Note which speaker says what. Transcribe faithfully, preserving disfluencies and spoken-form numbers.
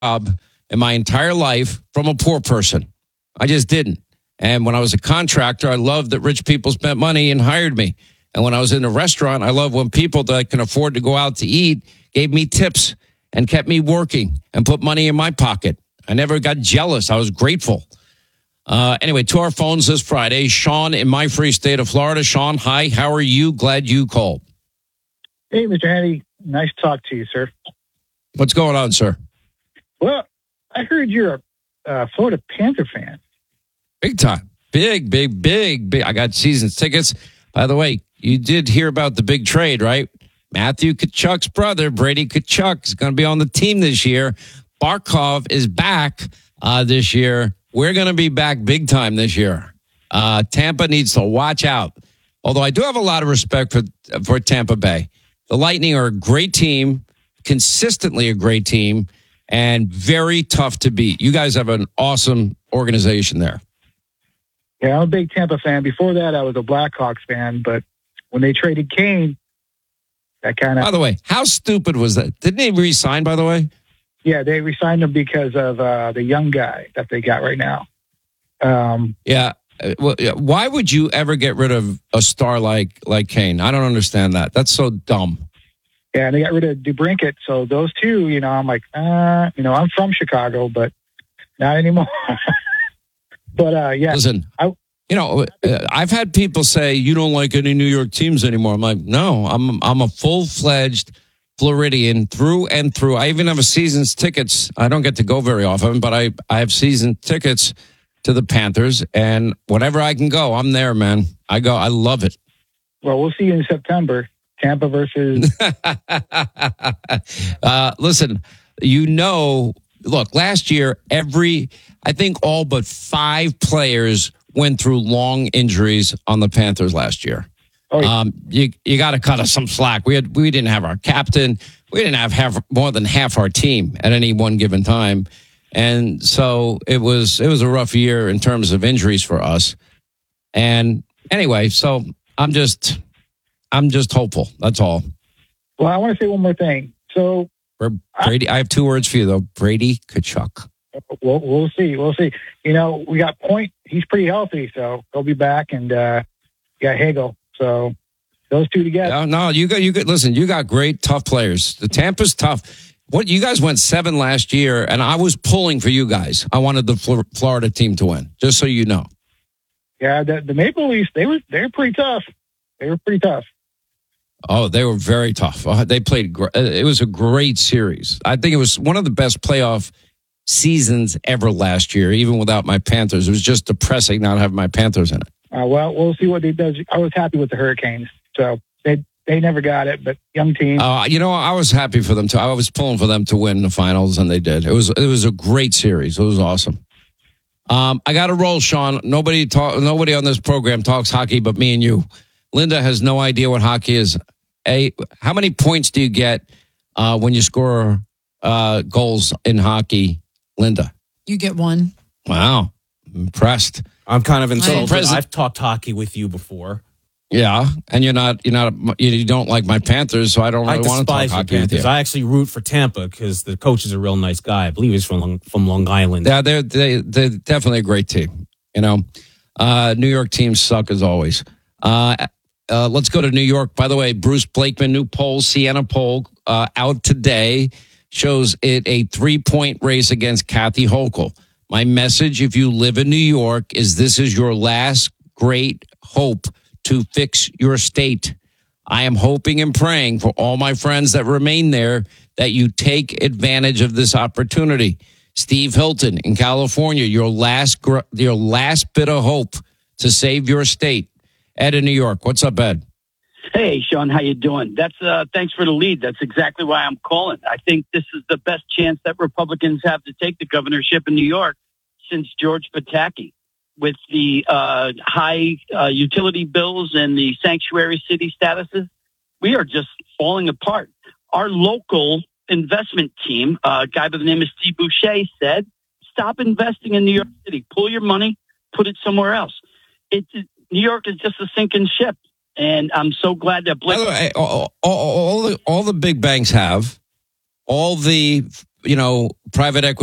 Speaker 1: job in my entire life from a poor person. I just didn't. And when I was a contractor, I loved that rich people spent money and hired me. And when I was in a restaurant, I love when people that can afford to go out to eat gave me tips and kept me working and put money in my pocket. I never got jealous. I was grateful. Uh, anyway, to our phones this Friday, Sean in my free state of Florida. Sean, hi, how are you? Glad you called.
Speaker 2: Hey, Mister Handy. Nice to talk to you, sir.
Speaker 1: What's going on, sir?
Speaker 2: Well, I heard you're a uh, Florida Panther fan.
Speaker 1: Big time. Big, big, big, big. I got season tickets. By the way, you did hear about the big trade, right? Matthew Tkachuk's brother, Brady Tkachuk, is going to be on the team this year. Barkov is back uh, this year. We're going to be back big time this year. Uh, Tampa needs to watch out. Although I do have a lot of respect for for Tampa Bay. The Lightning are a great team, consistently a great team, and very tough to beat. You guys have an awesome organization there.
Speaker 2: Yeah, I'm a big Tampa fan. Before that, I was a Blackhawks fan, but when they traded Kane, that kind of...
Speaker 1: By the way, how stupid was that? Didn't he re-sign, by the way?
Speaker 2: Yeah, they re-signed him because of uh, the young guy that they got right now. Um,
Speaker 1: yeah. Well, why would you ever get rid of a star like like Kane? I don't understand that. That's so dumb.
Speaker 2: Yeah, and they got rid of DeBrincat. So those two, you know, I'm like, uh, you know, I'm from Chicago, but not anymore. But, uh, yeah.
Speaker 1: Listen,
Speaker 2: I,
Speaker 1: you know, I've had people say, you don't like any New York teams anymore. I'm like, no, I'm I'm a full-fledged Floridian through and through. I even have a season's tickets. I don't get to go very often, but I, I have season tickets to the Panthers. And whenever I can go, I'm there, man. I go. I love it.
Speaker 2: Well, we'll see you in September. Tampa versus...
Speaker 1: uh, listen, you know, look, last year, every... I think all but five players went through long injuries on the Panthers last year. Oh, yeah. Um, you you got to cut us some slack. We had we didn't have our captain. We didn't have half, more than half our team at any one given time, and so it was it was a rough year in terms of injuries for us. And anyway, so I'm just I'm just hopeful. That's all.
Speaker 2: Well, I want to say one more thing. So
Speaker 1: Brady, I have two words for you though. Brady Tkachuk.
Speaker 2: We'll, we'll see. We'll see. You know, we got Point. He's pretty healthy, so he'll be back. And uh, we got Hagel. So those two together.
Speaker 1: No, no, you got you got. Listen, you got great, tough players. The Tampa's tough. What you guys went seven last year, and I was pulling for you guys. I wanted the Florida team to win, just so you know.
Speaker 2: Yeah, the, the Maple Leafs, they were they were pretty tough. They were pretty tough.
Speaker 1: Oh, they were very tough. Uh, they played. It was a great series. I think it was one of the best playoff seasons ever last year, even without my Panthers. It was just depressing not having my Panthers in it.
Speaker 2: Uh, well, we'll see what he does. I was happy with the Hurricanes, so they they never got it, but young team.
Speaker 1: Uh, you know, I was happy for them too. I was pulling for them to win the finals, and they did. It was it was a great series. It was awesome. Um, I got to roll, Sean. Nobody talk. Nobody on this program talks hockey, but me and you. Linda has no idea what hockey is. A, how many points do you get uh, when you score uh, goals in hockey? Linda.
Speaker 3: You get one.
Speaker 1: Wow. Impressed.
Speaker 4: I'm kind of insulted.
Speaker 1: President-
Speaker 4: I've talked hockey with you before.
Speaker 1: Yeah, and you're not, you're not, you don't like my Panthers, so I don't really
Speaker 4: I
Speaker 1: want to talk
Speaker 4: despise
Speaker 1: hockey
Speaker 4: your
Speaker 1: with
Speaker 4: Panthers.
Speaker 1: you.
Speaker 4: I actually root for Tampa because the coach is a real nice guy. I believe he's from Long, from Long Island.
Speaker 1: Yeah, they're they, they're definitely a great team. You know, uh, New York teams suck as always. Uh, uh, let's go to New York. By the way, Bruce Blakeman, new poll, Siena poll, uh, out today, shows it a three-point race against Kathy Hochul. My message, if you live in New York, is this is your last great hope to fix your state. I am hoping and praying for all my friends that remain there that you take advantage of this opportunity. Steve Hilton in California, your last your last bit of hope to save your state. Ed in New York, what's up, Ed?
Speaker 5: Hey, Sean, how you doing? That's uh, thanks for the lead. That's exactly why I'm calling. I think this is the best chance that Republicans have to take the governorship in New York since George Pataki. With the uh, high uh, utility bills and the sanctuary city statuses, we are just falling apart. Our local investment team, uh, a guy by the name of Steve Boucher, said, stop investing in New York City. Pull your money, put it somewhere else. It, it, New York is just a sinking ship. And I'm so glad that Blake...
Speaker 1: By the way, all, all, all, the, all the big banks have, all the you know, private equity